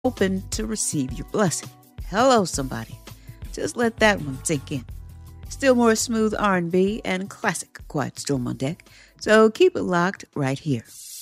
open to receive your blessing. Hello, somebody. Just let that one sink in. Still more smooth R&B and classic Quiet Storm on deck, so keep it locked right here.